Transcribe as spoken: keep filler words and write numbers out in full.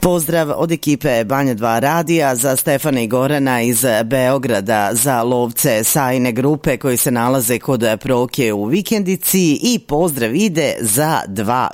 Pozdrav od ekipe Banja dva radija za Stefana i Gorana iz Beograda, za lovce Sajine grupe koji se nalaze kod Proke u Vikendici i pozdrav ide za dva